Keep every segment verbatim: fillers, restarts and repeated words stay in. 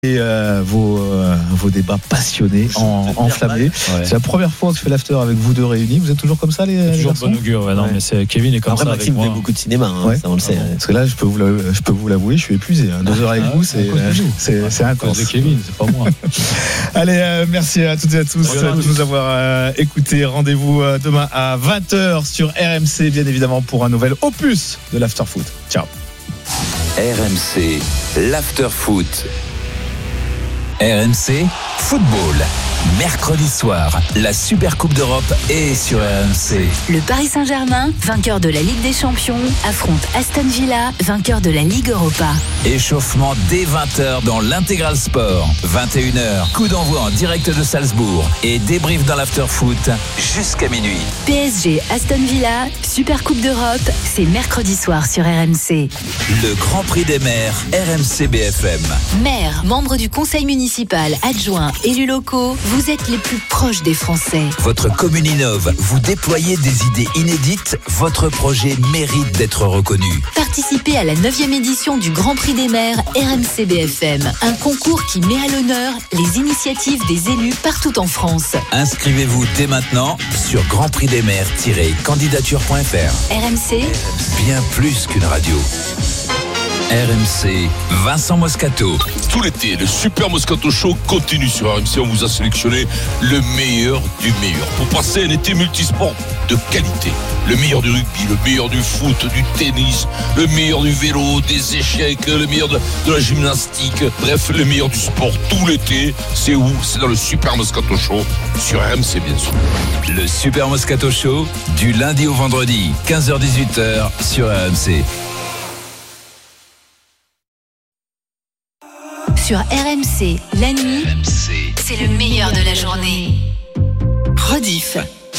Et euh, vos, euh, vos débats passionnés, en, enflammés. Ouais. C'est la première fois que je fais l'after avec vous deux réunis. Vous êtes toujours comme ça, les, les toujours garçons ? Bon augure, ouais, non, ouais. mais c'est, Kevin est comme Après, ça. Maxime avec fait moi. beaucoup de cinéma, hein, ouais. ça on le sait. Ah bon. Parce que là, je peux vous, je peux vous l'avouer, je suis épuisé. Hein. Deux heures avec ah, vous, c'est, c'est, c'est intense. C'est Kevin, c'est pas moi. Allez, euh, merci à toutes et à tous euh, de nous avoir euh, écoutés. Rendez-vous euh, demain à vingt heures sur R M C, bien évidemment, pour un nouvel opus de l'After Foot. Ciao. R M C, l'After Foot. R M C, football. Mercredi soir, la Super Coupe d'Europe est sur R M C. Le Paris Saint-Germain, vainqueur de la Ligue des Champions, affronte Aston Villa, vainqueur de la Ligue Europa. Échauffement dès vingt heures dans l'Intégral Sport. vingt et une heures, coup d'envoi en direct de Salzbourg et débrief dans l'After Foot jusqu'à minuit. P S G Aston Villa, Super Coupe d'Europe, c'est mercredi soir sur R M C. Le Grand Prix des maires, R M C B F M. Maires, membres du conseil municipal, adjoints, élus locaux, vous êtes les plus proches des Français. Votre commune innove, vous déployez des idées inédites, votre projet mérite d'être reconnu. Participez à la neuvième édition du Grand Prix des maires R M C B F M, un concours qui met à l'honneur les initiatives des élus partout en France. Inscrivez-vous dès maintenant sur grand prix des maires tiret candidature point f r. R M C, bien plus qu'une radio. R M C, Vincent Moscato. Tout l'été, le Super Moscato Show continue sur R M C. On vous a sélectionné le meilleur du meilleur pour passer un été multisport de qualité. Le meilleur du rugby, le meilleur du foot, du tennis, le meilleur du vélo, des échecs, le meilleur de, de la gymnastique. Bref, le meilleur du sport tout l'été. C'est où ? C'est dans le Super Moscato Show sur R M C, bien sûr. Le Super Moscato Show, du lundi au vendredi, quinze heures dix-huit heures sur R M C. Sur R M C, la nuit, R M C, c'est le meilleur de la journée. Rediff.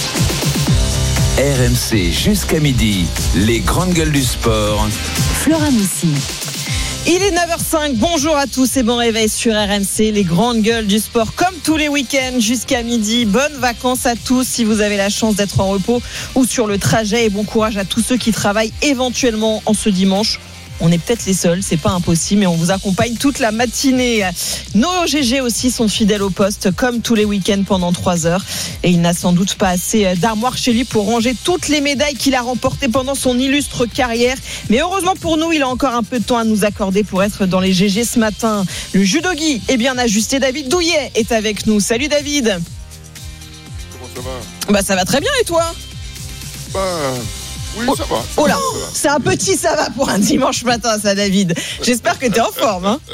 R M C jusqu'à midi, les grandes gueules du sport. Flora Moussi. Il est neuf heures cinq, bonjour à tous et bon réveil sur R M C, les grandes gueules du sport comme tous les week-ends jusqu'à midi. Bonnes vacances à tous si vous avez la chance d'être en repos ou sur le trajet et bon courage à tous ceux qui travaillent éventuellement en ce dimanche. On est peut-être les seuls, c'est pas impossible, mais on vous accompagne toute la matinée. Nos G G aussi sont fidèles au poste, comme tous les week-ends pendant trois heures. Et il n'a sans doute pas assez d'armoire chez lui pour ranger toutes les médailles qu'il a remportées pendant son illustre carrière. Mais heureusement pour nous, il a encore un peu de temps à nous accorder pour être dans les G G ce matin. Le judogi est bien ajusté. David Douillet est avec nous. Salut David. Comment ça va ? Bah ça va très bien et toi ? Bah... Oui, ça va. Oh là, c'est un petit ça va pour un dimanche matin, ça, David. J'espère que tu es en forme. Hein.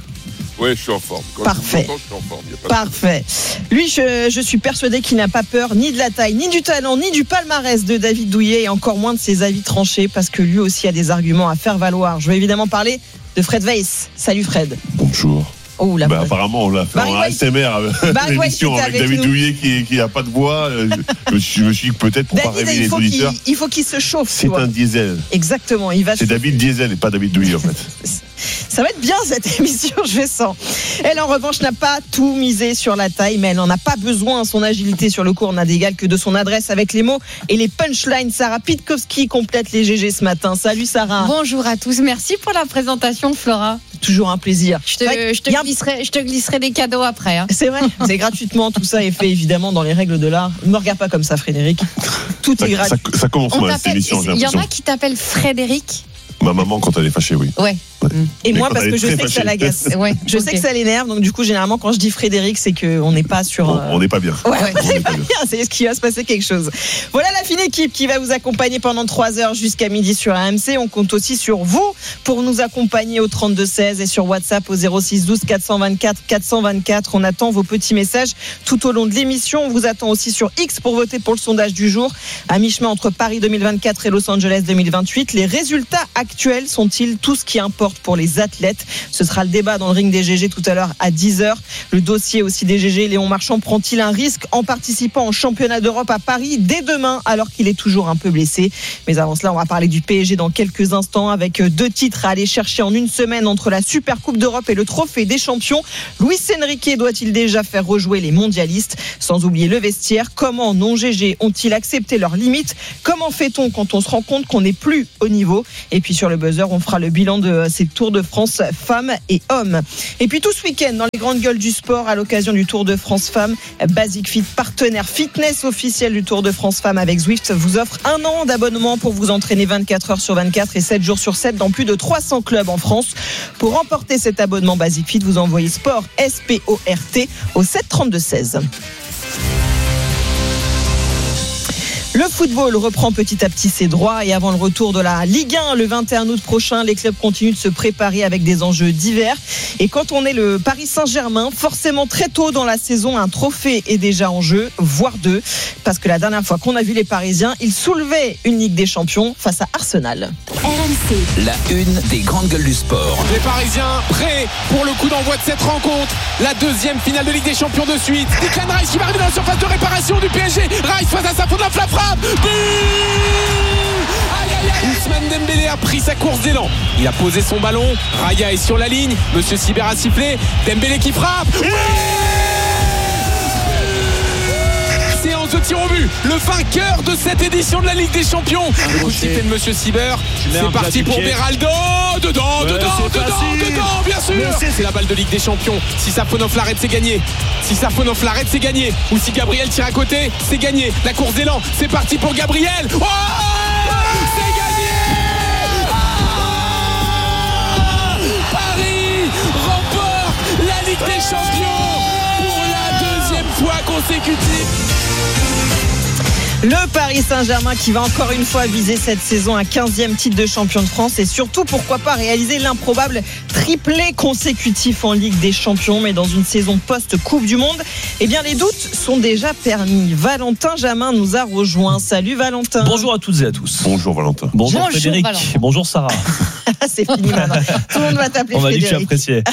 Oui, je suis en forme. Quand Parfait. Je, je suis en forme. Parfait. Lui, je, je suis persuadé qu'il n'a pas peur ni de la taille, ni du talent, ni du palmarès de David Douillet, et encore moins de ses avis tranchés, parce que lui aussi a des arguments à faire valoir. Je vais évidemment parler de Fred Weiss. Salut Fred. Bonjour. Oh, la bah, apparemment, on l'a fait Barry en White. A S M R l'émission avec, avec David nous. Douillet qui n'a pas de voix. Je me suis, je me suis dit peut-être pour David, pas réveiller les auditeurs. Il faut qu'il se chauffe. C'est un diesel. Exactement. Il va C'est David Diesel et pas David Douillet en fait. Ça va être bien cette émission, je sens. Elle en revanche n'a pas tout misé sur la taille, mais elle n'en a pas besoin. Son agilité sur le court n'a d'égal que de son adresse avec les mots et les punchlines. Sarah Pitkowski complète les G G ce matin. Salut Sarah. Bonjour à tous, merci pour la présentation Flora. Toujours un plaisir. Je te, je te, glisserai, je te glisserai des cadeaux après. Hein. C'est vrai, c'est gratuitement. Tout ça est fait évidemment dans les règles de l'art. Ne me regarde pas comme ça, Frédéric. Tout ça, est gratuit. Ça, ça commence mal cette émission. Il y en a qui t'appellent Frédéric. Ma maman quand elle est fâchée, oui. Ouais. ouais. Et mais moi parce que je sais fâchée. que ça l'agace. Ouais. Je okay. sais que ça l'énerve, donc du coup généralement quand je dis Frédéric, c'est qu'on n'est pas sur. Euh... On n'est pas bien. Ouais, ouais. on n'est pas bien. C'est ce qui va se passer quelque chose. Voilà la fine équipe qui va vous accompagner pendant trois heures jusqu'à midi sur R M C. On compte aussi sur vous pour nous accompagner au trente-deux seize et sur WhatsApp au zéro six douze quatre cent vingt-quatre quatre cent vingt-quatre. On attend vos petits messages tout au long de l'émission. On vous attend aussi sur X pour voter pour le sondage du jour. À mi-chemin entre Paris deux mille vingt-quatre et Los Angeles deux mille vingt-huit, les résultats actuels sont-ils tout ce qui importe pour les athlètes? Ce sera le débat dans le ring des G G tout à l'heure à dix heures. Le dossier aussi des G G, Léon Marchand prend-il un risque en participant au championnat d'Europe à Paris dès demain alors qu'il est toujours un peu blessé? Mais avant cela, on va parler du P S G dans quelques instants avec deux titres à aller chercher en une semaine entre la Super Coupe d'Europe et le Trophée des Champions. Luis Enrique doit-il déjà faire rejouer les mondialistes? Sans oublier le vestiaire, comment non G G ont-ils accepté leurs limites? Comment fait-on quand on se rend compte qu'on n'est plus au niveau? Et puis sur le buzzer, on fera le bilan de ces c'est Tour de France femmes et hommes. Et puis tout ce week-end, dans les grandes gueules du sport, à l'occasion du Tour de France femmes, Basic Fit, partenaire fitness officiel du Tour de France femmes avec Zwift, vous offre un an d'abonnement pour vous entraîner vingt-quatre heures sur vingt-quatre et sept jours sur sept dans plus de trois cents clubs en France. Pour remporter cet abonnement Basic Fit, vous envoyez sport S P O R T au sept trente-deux seize. Le football reprend petit à petit ses droits et avant le retour de la Ligue un le vingt et un août prochain, les clubs continuent de se préparer avec des enjeux divers. Et quand on est le Paris Saint-Germain, forcément très tôt dans la saison, un trophée est déjà en jeu, voire deux. Parce que la dernière fois qu'on a vu les Parisiens, ils soulevaient une Ligue des Champions face à Arsenal. R M C. La une des grandes gueules du sport. Les Parisiens prêts pour le coup d'envoi de cette rencontre. La deuxième finale de Ligue des Champions de suite. Declan Rice qui va arriver dans la surface de réparation du P S G. Rice face à sa faute, la frappe. But! Aïe aïe aïe! Ousmane Dembélé a pris sa course d'élan. Il a posé son ballon. Raya est sur la ligne. Monsieur Cyber a sifflé. Dembélé qui frappe. Oui! Séance de tir au but. Le vainqueur de cette édition de la Ligue des Champions. Le coup de sifflet de Monsieur Cyber. C'est parti pour Beraldo. Dedans, ouais, dedans, dedans, facile. dedans, bien sûr. C'est, c'est la balle de Ligue des Champions. Si Safonov l'arrête, c'est gagné. Si Safonov l'arrête, c'est gagné. Ou si Gabriel tire à côté, c'est gagné. La course d'élan, c'est parti pour Gabriel. Oh, c'est gagné. Ah, Paris remporte la Ligue des Champions pour la deuxième fois consécutive. Le Paris Saint-Germain qui va encore une fois viser cette saison un quinzième titre de champion de France et surtout pourquoi pas réaliser l'improbable triplé consécutif en Ligue des Champions, mais dans une saison post-Coupe du Monde, eh bien les doutes sont déjà permis. Valentin Jamin nous a rejoint. Salut Valentin. Bonjour à toutes et à tous. Bonjour Valentin. Bonjour, Bonjour, Frédéric. Valentin. Bonjour Sarah. C'est fini maintenant. Tout le monde va t'appeler On m'a dit que tu Frédéric. appréciais.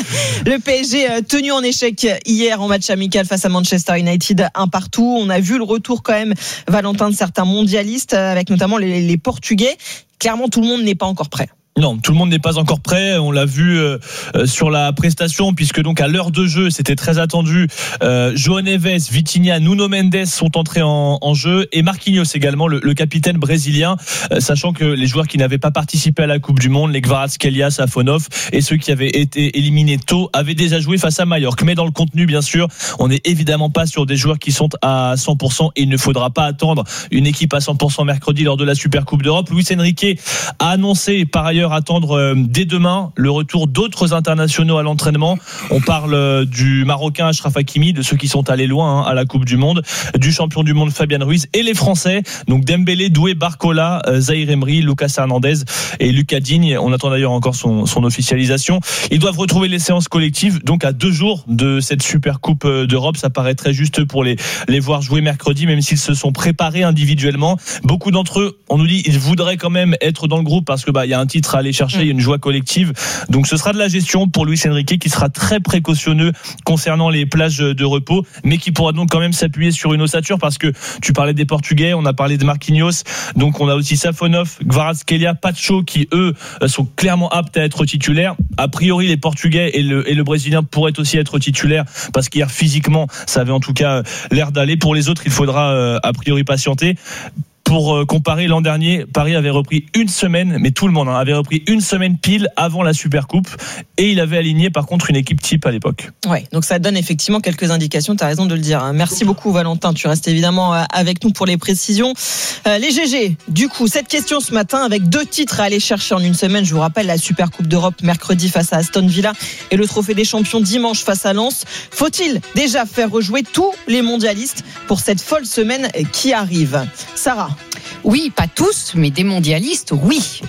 Le P S G euh, tenu en échec hier en match amical face à Manchester United, un partout. On a vu le retour quand même, Valentin, de certains mondialistes, avec notamment les, les Portugais. Clairement, tout le monde n'est pas encore prêt. Non, tout le monde n'est pas encore prêt. On l'a vu euh, sur la prestation, puisque donc à l'heure de jeu, c'était très attendu. Euh, João Neves, Vitinha, Nuno Mendes sont entrés en, en jeu et Marquinhos également, le, le capitaine brésilien, euh, sachant que les joueurs qui n'avaient pas participé à la Coupe du Monde, les Kvaratskhelia, Safonov et ceux qui avaient été éliminés tôt, avaient déjà joué face à Majorque. Mais dans le contenu, bien sûr, on n'est évidemment pas sur des joueurs qui sont à cent pour cent et il ne faudra pas attendre une équipe à cent pour cent mercredi lors de la Super Coupe d'Europe. Luis Enrique a annoncé par ailleurs attendre euh, dès demain le retour d'autres internationaux à l'entraînement. On parle euh, du Marocain Achraf Hakimi, de ceux qui sont allés loin hein, à la Coupe du Monde, du champion du monde Fabian Ruiz et les Français, donc Dembélé, Doué, Barcola, euh, Zahir Emery, Lucas Hernandez et Lucas Digne. On attend d'ailleurs encore son, son officialisation. Ils doivent retrouver les séances collectives, donc à deux jours de cette Super Coupe d'Europe. Ça paraît très juste pour les, les voir jouer mercredi, même s'ils se sont préparés individuellement. Beaucoup d'entre eux, on nous dit, ils voudraient quand même être dans le groupe parce que bah, y a un titre à aller chercher, il y a une joie collective. Donc ce sera de la gestion pour Luis Enrique qui sera très précautionneux concernant les plages de repos, mais qui pourra donc quand même s'appuyer sur une ossature parce que tu parlais des Portugais, on a parlé de Marquinhos, donc on a aussi Safonov, Kvaratskhelia, Pacho qui eux sont clairement aptes à être titulaires. A priori les Portugais et le, et le Brésilien pourraient aussi être titulaires parce qu'hier physiquement ça avait en tout cas l'air d'aller. Pour les autres il faudra a priori patienter. Pour comparer, l'an dernier, Paris avait repris une semaine, mais tout le monde hein, avait repris une semaine pile avant la Supercoupe et il avait aligné par contre une équipe type à l'époque. Ouais, donc ça donne effectivement quelques indications, tu as raison de le dire. Merci beaucoup Valentin, tu restes évidemment avec nous pour les précisions. Euh, les G G, du coup, cette question ce matin avec deux titres à aller chercher en une semaine. Je vous rappelle la Supercoupe d'Europe mercredi face à Aston Villa et le Trophée des Champions dimanche face à Lens. Faut-il déjà faire rejouer tous les mondialistes pour cette folle semaine qui arrive? Sarah? Oui, pas tous, mais des mondialistes, oui.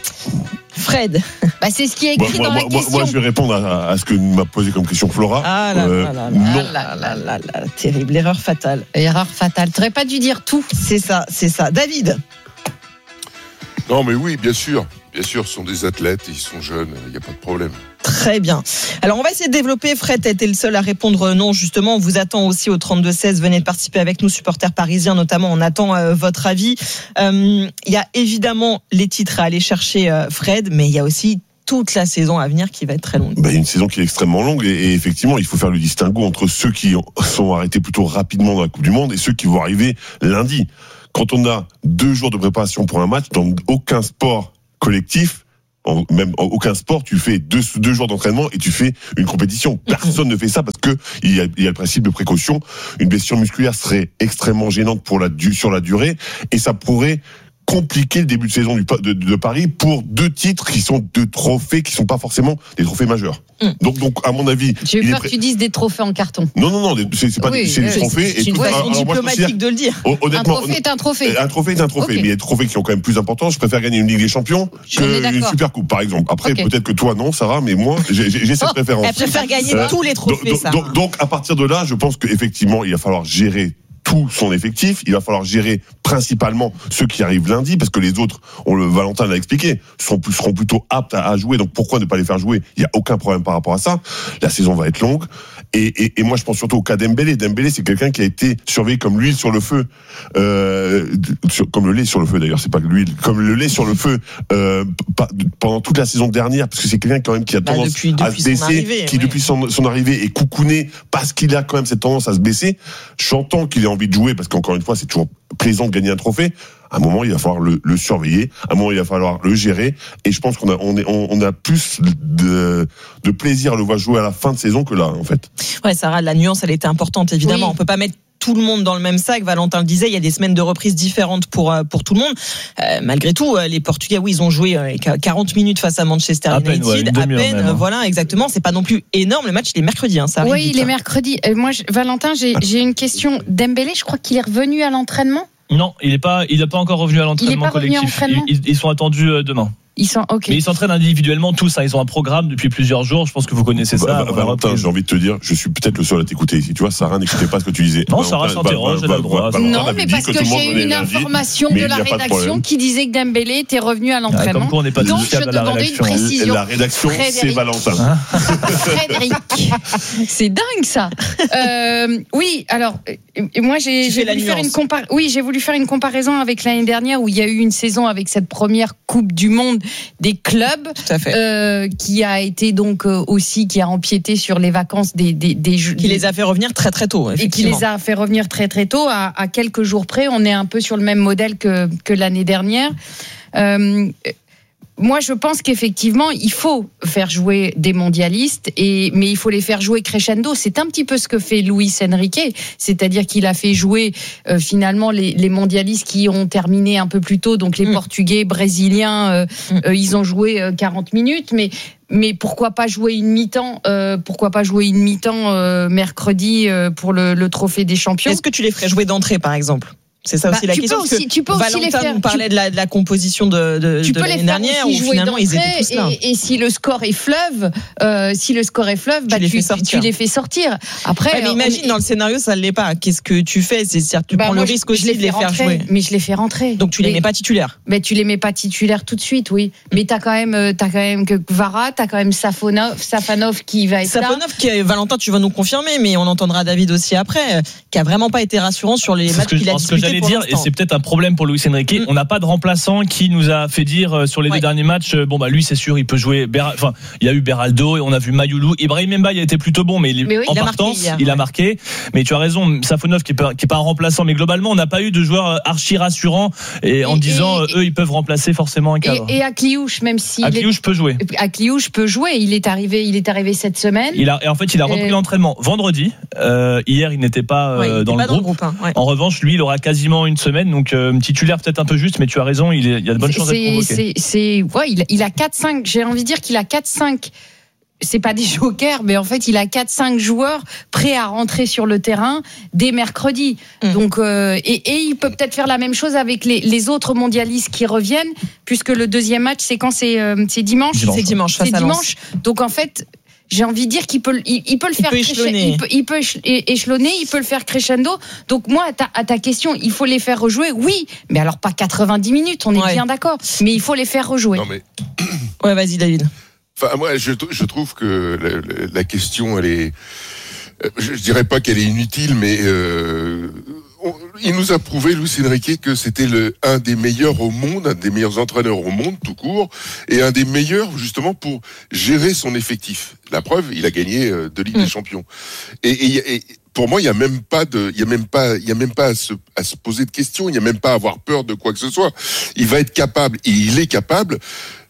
Fred? Bah, c'est ce qui est écrit moi, dans moi, la moi, question. Moi, je vais répondre à, à ce que m'a posé comme question Flora. Ah là euh, là là non. là là là là, terrible, erreur fatale. Erreur fatale. Tu n'aurais pas dû dire tout. C'est ça, c'est ça. David? Non, mais oui, bien sûr. Bien sûr, ce sont des athlètes, ils sont jeunes, il n'y a pas de problème. Très bien. Alors, on va essayer de développer. Fred a été le seul à répondre non, justement. On vous attend aussi au trente-deux seize. Venez de participer avec nous, supporters parisiens notamment. On attend euh, votre avis. Il euh, y a évidemment les titres à aller chercher, euh, Fred, mais il y a aussi toute la saison à venir qui va être très longue. Ben, une saison qui est extrêmement longue et, et effectivement, il faut faire le distinguo entre ceux qui sont arrêtés plutôt rapidement dans la Coupe du Monde et ceux qui vont arriver lundi. Quand on a deux jours de préparation pour un match, dans aucun sport collectif, En, même en aucun sport, tu fais deux, deux jours d'entraînement et tu fais une compétition. Personne ne fait ça parce que il y a, il y a le principe de précaution. Une blessure musculaire serait extrêmement gênante pour la, sur la durée et ça pourrait compliquer le début de saison du, de, de Paris pour deux titres qui sont deux trophées qui sont pas forcément des trophées majeurs. Mm. Donc, donc, à mon avis, j'ai eu peur pré... que tu dises des trophées en carton. Non, non, non, c'est, c'est pas oui, des, c'est des trophées. C'est, c'est une façon alors, diplomatique de le dire. Honnêtement, un trophée est un trophée. Un trophée est un trophée, okay. Mais il y a des trophées qui sont quand même plus importants. Je préfère gagner une Ligue des Champions qu'une Super Coupe, par exemple. Après, okay. Peut-être que toi, non, Sarah, mais moi, j'ai, j'ai cette oh, préférence. Elle préfère gagner euh, tous les trophées, donc, Sarah. Donc, donc, à partir de là, je pense qu'effectivement, il va falloir gérer tout son effectif, il va falloir gérer principalement ceux qui arrivent lundi, parce que les autres, on le Valentin l'a expliqué, seront, seront plutôt aptes à, à jouer, donc pourquoi ne pas les faire jouer? Il n'y a aucun problème par rapport à ça. La saison va être longue, et, et, et moi je pense surtout au cas Dembélé. Dembélé, c'est quelqu'un qui a été surveillé comme l'huile sur le feu, euh, sur, comme le lait sur le feu d'ailleurs, c'est pas l'huile, comme le lait sur le feu euh, pendant toute la saison dernière, parce que c'est quelqu'un quand même qui a bah, tendance depuis, depuis à se baisser, arrivée, qui ouais. depuis son, son arrivée est coucouné, parce qu'il a quand même cette tendance à se baisser. J'entends qu'il ait envie de jouer, parce qu'encore une fois, c'est toujours plaisant de gagner un trophée. À un moment, il va falloir le, le surveiller. À un moment, il va falloir le gérer. Et je pense qu'on a, on est, on, on a plus de, de plaisir à le voir jouer à la fin de saison que là, en fait. Ouais, Sarah, la nuance, elle était importante, évidemment. Oui. On peut pas mettre tout le monde dans le même sac. Valentin le disait, il y a des semaines de reprise différentes pour pour tout le monde. Euh, malgré tout, les Portugais, oui, ils ont joué quarante minutes face à Manchester à United. Peine, ouais, à peine, même, hein. Voilà, exactement. C'est pas non plus énorme. Le match, il est mercredi. Hein, ça oui, il est hein. mercredi. Euh, moi, je, Valentin, j'ai, j'ai une question. Dembélé, je crois qu'il est revenu à l'entraînement. Non, il n'est pas, il n'est pas encore revenu à l'entraînement collectif. Ils, ils sont attendus demain. Ils sont ok. Mais ils s'entraînent individuellement tous. Hein. Ils ont un programme depuis plusieurs jours. Je pense que vous connaissez ça. Bah, Valentin, j'ai envie de te dire, je suis peut-être le seul à t'écouter ici. Tu vois, Sarah n'écoutait pas ce que tu disais. Non, Sarah s'interroge, elle a le droit. Non, mais parce que, que j'ai eu une information de la rédaction qui disait que Dembélé était revenu à l'entraînement. Ah, comme quoi, on n'est pas donc je te demandais une précision. La rédaction, Frédéric. c'est Valentin. Frédéric, c'est dingue ça. Euh, oui, alors moi j'ai, j'ai voulu faire une compar- oui, j'ai voulu faire une comparaison avec l'année dernière où il y a eu une saison avec cette première Coupe du Monde des clubs. Tout à fait. Euh, qui a été donc euh, aussi qui a empiété sur les vacances des des, des jeux, qui les a fait revenir très très tôt, et qui les a fait revenir très très tôt à, à quelques jours près. On est un peu sur le même modèle que que l'année dernière. Euh, Moi, je pense qu'effectivement, il faut faire jouer des mondialistes, et, mais il faut les faire jouer crescendo. C'est un petit peu ce que fait Luis Enrique, c'est-à-dire qu'il a fait jouer euh, finalement les, les mondialistes qui ont terminé un peu plus tôt, donc les mmh. Portugais, Brésiliens, euh, mmh. euh, ils ont joué euh, quarante minutes, mais mais pourquoi pas jouer une mi-temps euh, pourquoi pas jouer une mi-temps euh, mercredi euh, pour le, le trophée des champions. Est-ce que tu les ferais jouer d'entrée, par exemple? C'est ça aussi bah, la question. Aussi, parce que tu peux Valentin aussi les faire. nous parlait tu... de, la, de la composition de, de, tu de peux l'année les faire dernière où finalement ils étaient tous là. Et, et si le score est fleuve, euh, si le score est fleuve, bah, tu, les tu, fais tu les fais sortir. Après, ouais, mais imagine est... dans le scénario ça ne l'est pas. Qu'est-ce que tu fais? C'est c'est tu bah, prends moi, le risque aussi de les faire jouer. Mais je les fais rentrer. Donc tu les mets pas titulaires. Mais tu les mets pas titulaires tout de suite, oui. Mais t'as quand même, t'as quand même que Kvara, t'as quand même Safonov, Safanov qui va être là. Safonov qui est Valentin, tu vas nous confirmer, mais on entendra David aussi après, qui a vraiment pas été rassurant sur les matchs qu'il a disputés. Ce que j'allais dire, et c'est peut-être un problème pour Luis Enrique. Mm. On n'a pas de remplaçant qui nous a fait dire euh, sur les ouais. deux derniers matchs, euh, bon bah lui c'est sûr il peut jouer. Ber- enfin il y a eu Beraldo et on a vu Mayoulou. Ibrahim Mbaye a été plutôt bon, mais, il, mais oui, en il partance a marqué, il a marqué. Mais tu as raison, Safonov qui est pas, qui est pas un remplaçant, mais globalement on n'a pas eu de joueurs archi rassurants et, et en et, disant et, euh, eux ils peuvent remplacer forcément un cadre. Et, et Akliouche, même si Akliouche est... peut jouer. Akliouche peut jouer. Il est arrivé, il est arrivé cette semaine. Il a, et en fait il a repris et... l'entraînement vendredi. Euh, hier il n'était pas, euh, ouais, il dans, le pas dans le groupe. Hein, ouais. En revanche lui il aura quasiment une semaine, donc euh, titulaire peut-être un peu juste, mais tu as raison, il, est, il y a de bonnes chances d'être convoqué. C'est, c'est, ouais, il, il a quatre cinq, j'ai envie de dire qu'il a quatre cinq, c'est pas des jokers, mais en fait, il a quatre cinq joueurs prêts à rentrer sur le terrain dès mercredi. Mmh. Donc, euh, et, et il peut peut-être faire la même chose avec les, les autres mondialistes qui reviennent, puisque le deuxième match, c'est quand c'est, euh, c'est dimanche. dimanche. C'est dimanche. C'est dimanche. Donc, en fait, j'ai envie de dire qu'il peut, il, il peut le il faire peut échelonner. Il peut, il peut échelonner, il peut le faire crescendo. Donc moi, à ta, à ta question, il faut les faire rejouer. Oui, mais alors pas quatre-vingt-dix minutes, on est ouais. bien d'accord. Mais il faut les faire rejouer. Non mais... ouais, vas-y David. Enfin, moi, je, je trouve que la, la question, elle est, je, je dirais pas qu'elle est inutile, mais euh, on, il nous a prouvé, Luis Enrique, que c'était le, un des meilleurs au monde, un des meilleurs entraîneurs au monde, tout court, et un des meilleurs, justement, pour gérer son effectif. La preuve, il a gagné euh, deux Ligues mmh. des Champions. Et, et, et pour moi, il y a même pas de, il y a même pas, il y a même pas à se, à se poser de questions, il y a même pas à avoir peur de quoi que ce soit. Il va être capable, et il est capable,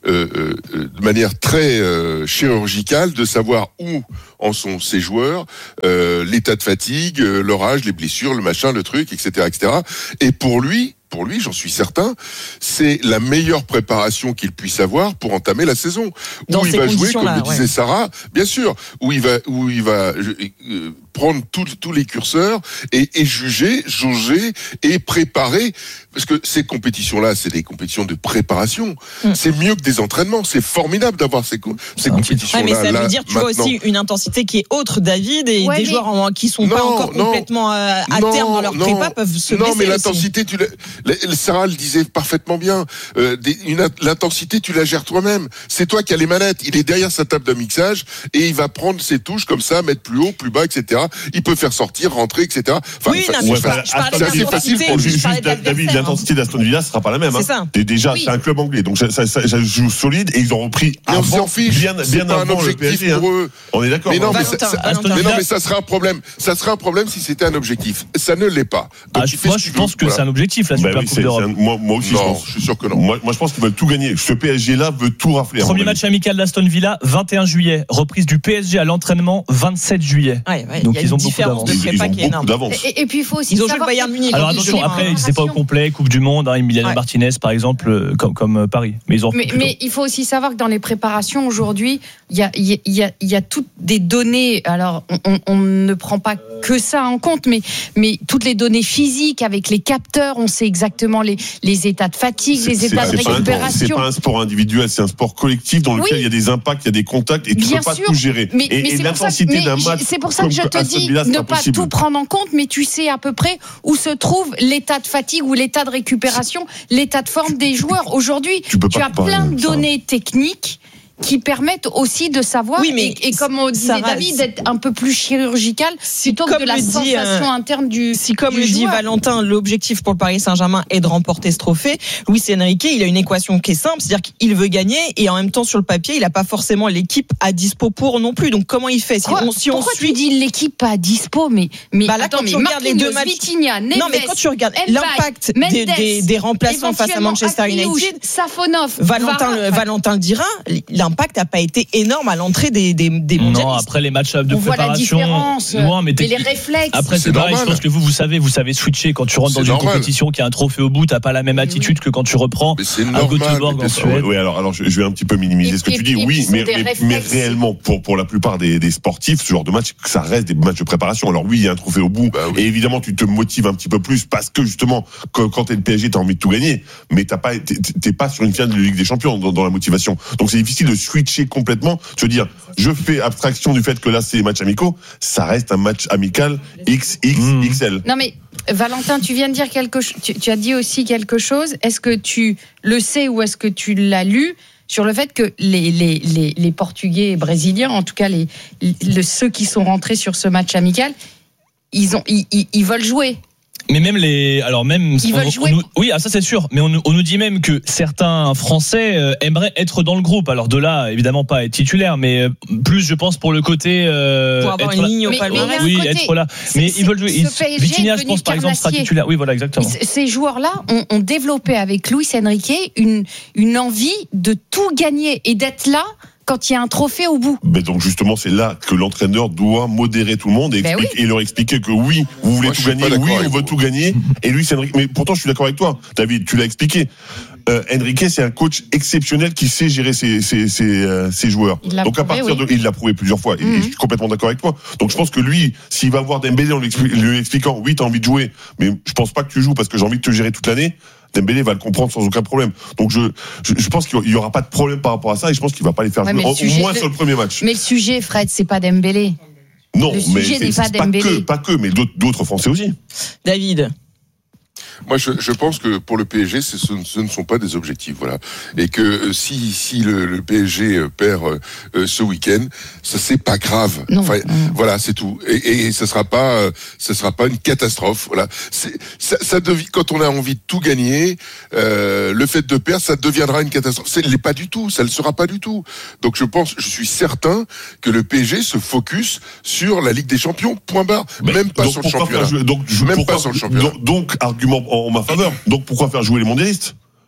euh, euh, de manière très euh, chirurgicale de savoir où en sont ces joueurs, euh, l'état de fatigue, euh, leur âge, les blessures, le machin, le truc, et cetera, et cetera. Et pour lui, pour lui, j'en suis certain, c'est la meilleure préparation qu'il puisse avoir pour entamer la saison. Dans où il ces va jouer, comme conditions-là, le disait ouais. Sarah, bien sûr, où il va, où il va euh, prendre tous les curseurs et, et juger, jauger et préparer. Parce que ces compétitions-là, c'est des compétitions de préparation. Mm. C'est mieux que des entraînements. C'est formidable d'avoir ces, ces compétitions-là. Ouais, mais ça là, veut dire, tu maintenant. vois aussi une intensité qui est autre, David, et ouais, des mais... joueurs en, qui sont non, pas encore non, complètement euh, à non, terme dans leur non, prépa peuvent se non, blesser. Non, mais aussi. l'intensité, tu l'as, Sarah le disait parfaitement bien. Euh, des, une, l'intensité, tu la gères toi-même. C'est toi qui as les manettes. Il est derrière sa table de mixage et il va prendre ses touches comme ça, mettre plus haut, plus bas, et cetera. Il peut faire sortir, rentrer, et cetera. Enfin, oui, fa- non, mais ouais, je, par, je parlais c'est assez facile pour Juste, je parlais juste David, l'intensité d'Aston Villa sera pas la même. C'est hein. ça. Déjà, oui. c'est un club anglais, donc ça, ça, ça, ça joue solide et ils ont repris mais on avant, s'en fiche. bien, c'est bien pas avant un objectif le P S G. pour Hein. eux. On est d'accord. Mais non, hein. mais, Valentin, ça, ça, Valentin. mais non, mais ça serait un problème. Ça serait un problème si c'était un objectif. Ça ne l'est pas. Donc, Ah, tu fais moi, ce je que pense tu que veux, c'est voilà. un objectif, la Bah Super oui, Coupe c'est, d'Europe. c'est un- moi, moi aussi, Non, je pense. je suis sûr que non. Moi, moi, je pense qu'ils veulent tout gagner. Ce P S G-là veut tout rafler. à Premier mon match avis. amical d'Aston Villa, vingt et un juillet. Reprise du P S G à l'entraînement, vingt-sept juillet. Ouais, ouais, Donc, il y a ils une ont beaucoup différence de d'avance. Ils, ils prépa ont qui est beaucoup énorme. d'avance. Et, et puis il faut aussi Ils ont joué savoir le Bayern que- Munich. Alors Ils ont attention, joué après, en- c'est pas au complet, Coupe du Monde, hein, Emiliano Ouais. Martinez, par exemple, euh, comme, comme euh, Paris. Mais ils ont Mais, mais il faut aussi savoir que dans les préparations aujourd'hui, il y a, il y a, il y a toutes des données. Alors, on, on, on ne prend pas que ça en compte, mais, mais toutes les données physiques avec les capteurs, on sait exactement les, les états de fatigue, C'est- les c'est- états de c'est pas un- C'est récupération. pas un sport individuel, c'est un sport collectif dans lequel Oui. il y a des impacts, il y a des contacts et tu Bien peux pas sûr, tout gérer. Mais, et mais et c'est pour ça, l'intensité mais d'un j- match. c'est pour ça que comme je te Aston dis Villa, c'est ne pas pas possible. tout prendre en compte, mais tu sais à peu près où se trouve l'état de fatigue ou l'état de récupération, l'état de forme des joueurs. Aujourd'hui, tu peux tu pas as comparer plein de ça. données techniques qui permettent aussi de savoir, Oui, mais et, et comme on disait Sarah, David, d'être un peu plus chirurgical plutôt que comme de la le dit, sensation euh, interne du Si, comme du le dit joueur. Valentin, l'objectif pour le Paris Saint-Germain est de remporter ce trophée, Luis Enrique, il a une équation qui est simple, c'est-à-dire qu'il veut gagner et en même temps, sur le papier, il n'a pas forcément l'équipe à dispo pour non plus. Donc, comment il fait Si Quoi on, si on Pourquoi suit. tu dis l'équipe pas à dispo, mais, mais Bah là, attends, quand mais tu regardes les deux Marquinhos, matchs- Vitinha, Neves, Non, mais quand tu regardes Mbaye, l'impact des, Mendes, des, des remplaçants face à éventuellement Manchester Akliouche, United, Safonov, Valentin, Varane, le, Valentin le dira, l'impact n'a pas été énorme à l'entrée des, des, des Non, mondialistes. après les matchs de on voit la préparation. différence, loin, mais mais t'es- les réflexes. Après, c'est, C'est pareil, normal. je pense que vous, vous savez, vous savez switcher quand tu rentres C'est dans une normal. compétition qui a un trophée au bout, t'as pas la même attitude que quand tu reprends Mais c'est à normal. Göteborg mais en bien sûr. Suède. Oui, alors, alors je, je vais un petit peu minimiser Et ce que puis- tu dis. et puis, Oui, ils ont mais, des mais, réflexes. mais réellement, pour, pour la plupart des, des sportifs, ce genre de match, ça reste des matchs de préparation. Alors oui, il y a un trophée au bout. Bah oui. Et évidemment, tu te motives un petit peu plus parce que justement, quand, quand t'es le P S G, t'as envie de tout gagner. Mais t'as pas, t'es, t'es pas sur une finale de Ligue des Champions dans, dans la motivation. Donc c'est difficile de switcher complètement. Je veux dire, je fais abstraction du fait que là, c'est des matchs amicaux. Ça reste un match amical X X X L. Non mais Valentin, tu viens de dire quelque chose. Tu, tu as dit aussi quelque chose. Est-ce que tu le sais ou est-ce que tu l'as lu sur le fait que les, les, les, les Portugais et Brésiliens, en tout cas les, les ceux qui sont rentrés sur ce match amical, ils ont ils, ils, ils veulent jouer. Mais même les, alors même, Ils on- veulent on jouer. nous- oui, ah, ça c'est sûr. Mais on, nous- on nous dit même que certains Français euh, aimeraient être dans le groupe. Alors de là, évidemment pas être titulaire, mais euh, plus je pense pour le côté euh, Pour avoir être une là- ligne au Mais- palmarès. mais il y a un oui, côté- être là. c'est- Mais c'est- ils veulent jouer. ce Ils- P S G est Vitinha, je devenu pense par exemple sera carnassier. titulaire. Oui, voilà, exactement. C- Ces joueurs-là ont, ont développé avec Luis Enrique une, une envie de tout gagner et d'être là quand il y a un trophée au bout. Ben donc justement, c'est là que l'entraîneur doit modérer tout le monde et, Ben explique- et leur expliquer que oui, vous voulez Moi, je tout suis gagner, pas d'accord oui, on avec veut vous. tout gagner. Et lui, c'est Enrique. Mais pourtant, je suis d'accord avec toi, David. Tu l'as expliqué. Euh, Enrique, c'est un coach exceptionnel qui sait gérer ses, ses, ses, euh, ses joueurs. Il l'a Donc à prouvé, partir oui. de, il l'a prouvé plusieurs fois. Et- Mhm. et je suis complètement d'accord avec toi. Donc je pense que lui, s'il va voir Dembélé en lui, expli- lui expliquant, oui, t'as envie de jouer, mais je pense pas que tu joues parce que j'ai envie de te gérer toute l'année. Dembélé va le comprendre sans aucun problème. Donc je, je, je pense qu'il y aura pas de problème par rapport à ça et je pense qu'il va pas les faire Ouais, jouer mais le au, au sujet- moins le- sur le premier match. Mais le sujet, Fred, c'est pas Dembélé. Non, le mais sujet c'est, n'est pas c'est pas Dembélé. que, pas que, mais d'autres, d'autres Français aussi. David. Moi, je, je pense que pour le P S G, c'est- ce, ce ne sont pas des objectifs, voilà. Et que euh, si, si le, le P S G euh, perd euh, euh, ce week-end, ça c'est pas grave. Non. Enfin, Mm. voilà, c'est tout. Et, et ça sera pas, euh, ça sera pas une catastrophe. Voilà. C'est, ça, ça devient, quand on a envie de tout gagner, euh, le fait de perdre, ça deviendra une catastrophe. Ça ne l'est pas du tout. Ça ne le sera pas du tout. Donc, je pense, je suis certain que le P S G se focus sur la Ligue des Champions. Point barre. Mais Même pas donc sur le pourquoi championnat. faire jouer- donc, je- Même pourquoi- pas sur le championnat. Donc, donc, argument en, en ma faveur. Donc pourquoi faire jouer les mondialistes?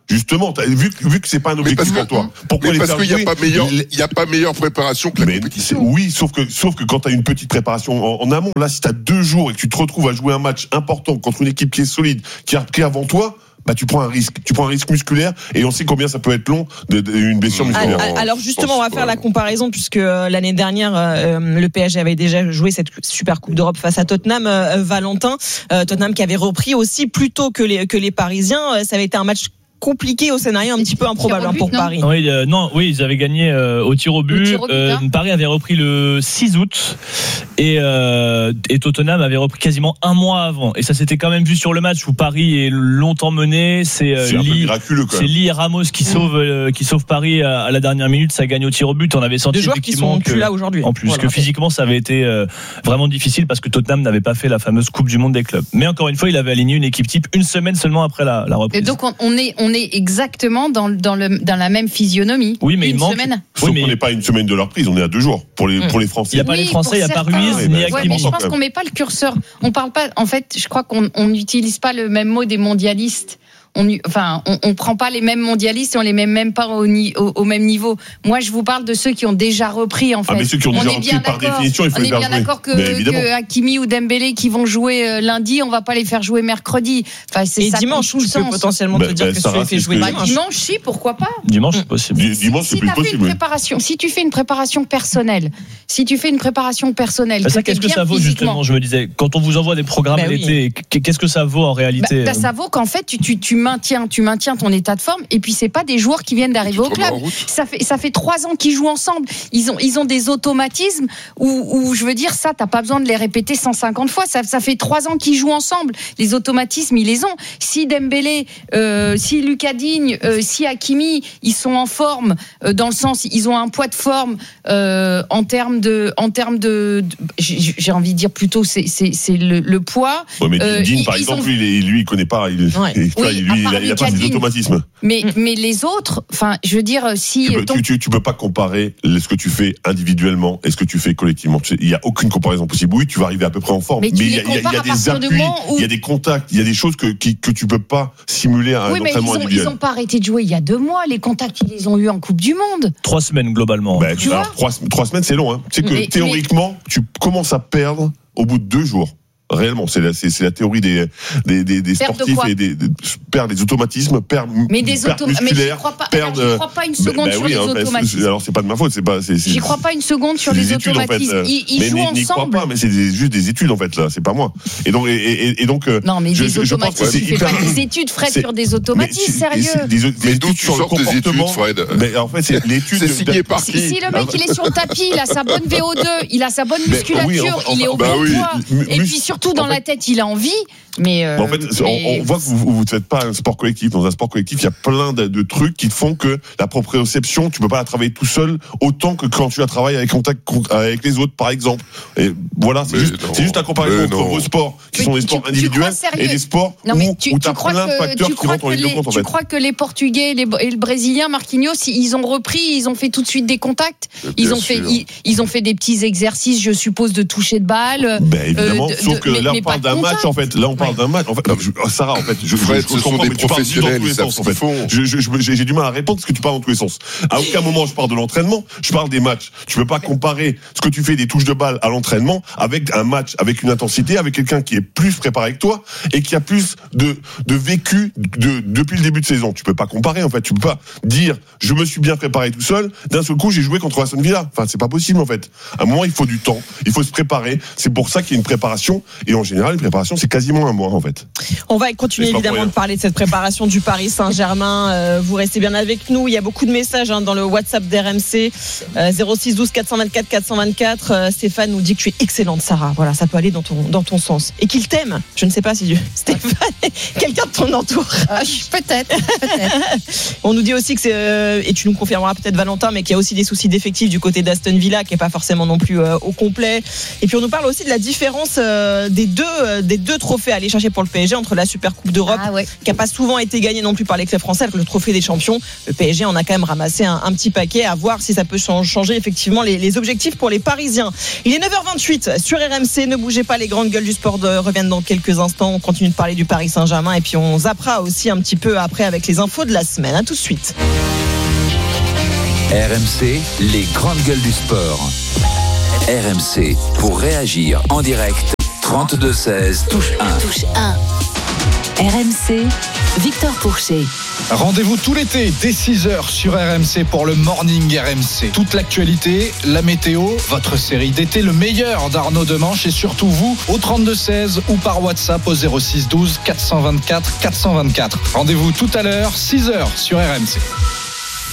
Justement, t'as vu, vu que c'est pas un objectif pour toi. Pourquoi mais les parce faire qu'il n'y a jouer pas meilleur, il y a pas meilleure préparation que la mais compétition. Oui, sauf que, sauf que quand t'as une petite préparation en, en amont, là, si t'as deux jours et que tu te retrouves à jouer un match important contre une équipe qui est solide, qui a repris avant toi, bah tu prends un risque, tu prends un risque musculaire et on sait combien ça peut être long de, de, une blessure musculaire. Alors, alors justement, on va faire la comparaison puisque euh, l'année dernière, euh, le P S G avait déjà joué cette super Coupe d'Europe face à Tottenham. Euh, Valentin, euh, Tottenham qui avait repris aussi plus tôt que les que les Parisiens. Euh, ça avait été un match compliqué au scénario un petit peu improbable but, pour non Paris. Oui, euh, non, oui, ils avaient gagné euh, au tir au but. Au tir au but euh, hein. Paris avait repris le six août et, euh, et Tottenham avait repris quasiment un mois avant. Et ça s'était quand même vu sur le match où Paris est longtemps mené. C'est, euh, c'est Lee, un peu miraculeux quand même. C'est Lee et Ramos qui mmh. sauvent euh, qui sauvent Paris à, à la dernière minute. Ça gagne au tir au but. On avait senti deux joueurs qui sont que, plus là aujourd'hui. En plus voilà. que physiquement ça avait été euh, vraiment difficile parce que Tottenham n'avait pas fait la fameuse Coupe du Monde des clubs. Mais encore une fois, il avait aligné une équipe type une semaine seulement après la, la reprise. Et donc on, on est on est exactement Dans, dans, le, dans la même physionomie. Oui, mais une il manque. Semaine. Sauf oui, mais... qu'on n'est pas à une semaine de leur prise, on est à deux jours pour les, mmh. pour les Français. Il n'y a pas oui, les Français, il n'y a pas Ruiz, ouais, ni bah, Hakimi. Ouais, mais je pense qu'on ne met pas le curseur. On parle pas. En fait, je crois qu'on n'utilise pas le même mot des mondialistes. On, enfin, on, on prend pas les mêmes mondialistes et on les met même pas au, au, au même niveau. Moi, je vous parle de ceux qui ont déjà repris, en fait. Ah, mais ceux qui ont on déjà est repris, bien par d'accord. définition, il faut on les est faire bien jouer. d'accord que, que Hakimi ou Dembélé qui vont jouer lundi, on va pas les faire jouer mercredi. Enfin, c'est et ça dimanche, tu peux potentiellement bah, te dire bah, que Sarah, tu les fais jouer bah, dimanche. Dimanche, si, pourquoi pas. Dimanche, c'est possible. Si, dimanche, c'est si plus t'as possible. Fait une préparation, si tu fais une préparation personnelle, si tu fais une préparation personnelle, bah, ça, que qu'est-ce que ça vaut justement? Je me disais, quand on vous envoie des programmes bah, l'été, oui. qu'est-ce que ça vaut en réalité? bah, bah, Ça vaut qu'en fait, tu, tu, tu maintiens, tu maintiens ton état de forme. Et puis c'est pas des joueurs qui viennent d'arriver au club. Ça fait ça fait trois ans qu'ils jouent ensemble. Ils ont ils ont des automatismes où, où je veux dire ça, t'as pas besoin de les répéter cent cinquante fois. Ça ça fait trois ans qu'ils jouent ensemble. Les automatismes ils les ont. Si Dembélé, euh, si Lucas Digne, euh, si Hakimi, ils sont en forme euh, dans le sens ils ont un poids de forme euh, en termes de en termes de, de j'ai, j'ai envie de dire plutôt c'est c'est c'est le, le poids. Ouais, mais euh, Digne par exemple ont... lui lui il connaît pas. Il, ouais. il, oui, lui il a, il a pas ses automatismes. Mais, mais les autres, enfin, je veux dire, si. Tu peux, ton... tu, tu, tu peux pas comparer ce que tu fais individuellement et ce que tu fais collectivement. Il y a aucune comparaison possible. Oui, tu vas arriver à peu près en forme. Mais il y, y, y a des appuis, où... il y a des contacts, il y a des choses que, qui, que tu peux pas simuler à oui, un entraînement ils ont, individuel. Ils ont pas arrêté de jouer il y a deux mois. Les contacts, ils les ont eu en Coupe du Monde. Trois semaines, globalement. Ben, tu alors, trois, trois semaines, c'est long, hein. C'est que mais, théoriquement, mais... tu commences à perdre au bout de deux jours. Réellement, c'est la, c'est, c'est la théorie des, des, des, des sportifs et des, des, perdre des automatismes, perdre, mais des perdre autom- musculaires, mais j'y crois pas, perdre. Alors, j'y crois pas une seconde bah, sur oui, les hein, automatismes. Alors c'est pas de ma faute, c'est pas. C'est, c'est, j'y crois pas une seconde sur les études, automatismes. En fait. Ils, ils mais jouent n'y, ensemble. N'y crois pas, mais c'est des, juste des études en fait là, c'est pas moi. Et donc, et, et, et donc. Non, mais je, des je, automatismes. Je tu fais pas des études, Fred, sur des automatismes, sérieux. Des études sur le comportement, Fred. Mais en fait, c'est l'étude. C'est signé par qui? Si le mec il est sur le tapis, il a sa bonne V O deux, il a sa bonne musculature, il est au bon poids, et puis surtout dans la tête, il a envie. Mais euh, en fait, mais... on, on voit que vous ne faites pas un sport collectif. Dans un sport collectif, il y a plein de, de trucs qui font que la proprioception, tu peux pas la travailler tout seul autant que quand tu la travailles avec contact avec les autres, par exemple. Et voilà, c'est, juste, c'est juste la comparaison entre vos sports qui mais sont des sports tu, individuels tu et des sports non, où tu, où tu as plein de facteurs qui rentrent en ligne de compte. En fait. Tu crois que les Portugais les, et le Brésilien, Marquinhos, ils ont repris, ils ont fait tout de suite des contacts, ils ont fait, ils, ils ont fait des petits exercices, je suppose, de toucher de balle. Ben évidemment, euh, de, sauf que mais, là mais on parle d'un match en fait. Là on parle d'un match. En fait, Sarah, en fait, je, Fred, je, je, je comprends, mais tu parles dans tous les sens, en fait. Je, je, je, j'ai, j'ai du mal à répondre parce que tu parles dans tous les sens. À aucun moment je parle de l'entraînement, je parle des matchs. Tu peux pas comparer ce que tu fais des touches de balle à l'entraînement avec un match, avec une intensité, avec quelqu'un qui est plus préparé que toi et qui a plus de, de vécu de, depuis le début de saison. Tu peux pas comparer, en fait. Tu peux pas dire, je me suis bien préparé tout seul, d'un seul coup, j'ai joué contre Aston Villa. Enfin, c'est pas possible, en fait. À un moment, il faut du temps, il faut se préparer. C'est pour ça qu'il y a une préparation. Et en général, une préparation, c'est quasiment un mois, en fait. On va continuer évidemment de parler de cette préparation du Paris Saint-Germain. Euh, vous restez bien avec nous. Il y a beaucoup de messages hein, dans le WhatsApp d'R M C. Euh, zéro six douze quatre cent vingt-quatre quatre cent vingt-quatre. Euh, Stéphane nous dit que tu es excellente, Sarah. Voilà, ça peut aller dans ton, dans ton sens. Et qu'il t'aime. Je ne sais pas si tu... Stéphane est quelqu'un de ton entourage. Euh, peut-être, peut-être. On nous dit aussi que c'est, euh, et tu nous confirmeras peut-être Valentin, mais qu'il y a aussi des soucis d'effectifs du côté d'Aston Villa, qui n'est pas forcément non plus euh, au complet. Et puis on nous parle aussi de la différence euh, des deux, euh, des deux trophées à aller chercher pour le P S G entre la Super Coupe d'Europe, Ah ouais. qui n'a pas souvent été gagnée non plus par les clubs français, avec le trophée des champions. Le P S G en a quand même ramassé un, un petit paquet, à voir si ça peut changer effectivement les, les objectifs pour les Parisiens. Il est neuf heures vingt-huit sur R M C, ne bougez pas, les grandes gueules du sport de, reviennent dans quelques instants. On continue de parler du Paris Saint-Germain et puis on zappera aussi un petit peu après avec les infos de la semaine. À tout de suite. R M C, les grandes gueules du sport. R M C, pour réagir en direct, trente-deux seize, touche un. Touche un. R M C, Victor Pourchet. Rendez-vous tout l'été dès six heures sur R M C pour le Morning R M C. Toute l'actualité, la météo, votre série d'été, le meilleur d'Arnaud Demanche et surtout vous au trente-deux seize ou par WhatsApp au zéro six douze quatre cent vingt-quatre quatre cent vingt-quatre. Rendez-vous tout à l'heure, six heures sur R M C.